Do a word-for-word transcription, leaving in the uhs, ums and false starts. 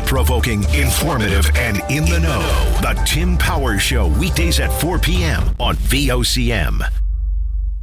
thought-provoking, informative, and in the know. The Tim Powers Show, weekdays at four p.m. on V O C M.